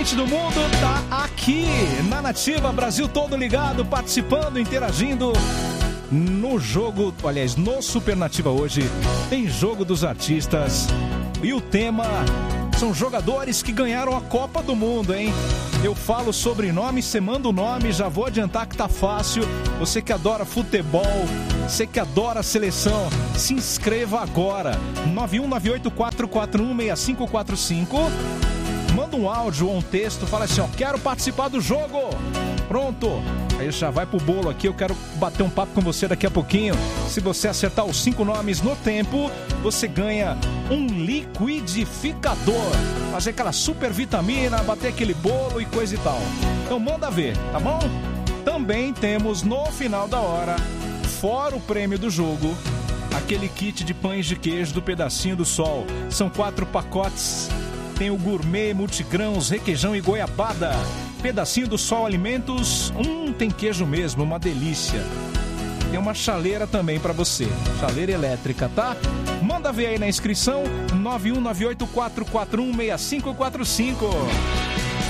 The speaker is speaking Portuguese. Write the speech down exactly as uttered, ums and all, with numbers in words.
gente do mundo tá aqui na Nativa, Brasil todo ligado, participando, interagindo no jogo, aliás, no Supernativa hoje tem jogo dos artistas e o tema são jogadores que ganharam a Copa do Mundo, hein? Eu falo sobrenome, você manda o nome, já vou adiantar que tá fácil. Você que adora futebol, você que adora seleção, se inscreva agora. nove um nove oito quatro quatro um seis cinco quatro cinco. Manda um áudio ou um texto, fala assim, ó, quero participar do jogo. Pronto. Aí já vai pro bolo aqui, eu quero bater um papo com você daqui a pouquinho. Se você acertar os cinco nomes no tempo, você ganha um liquidificador. Fazer aquela super vitamina, bater aquele bolo e coisa e tal. Então manda ver, tá bom? Também temos no final da hora, fora o prêmio do jogo, aquele kit de pães de queijo do Pedacinho do Sol. São quatro pacotes. Tem o gourmet, multigrãos, requeijão e goiabada. Pedacinho do Sol Alimentos. Hum, tem queijo mesmo, uma delícia. Tem uma chaleira também pra você. Chaleira elétrica, tá? Manda ver aí na inscrição. nove um nove oito quatro quatro um seis cinco quatro cinco.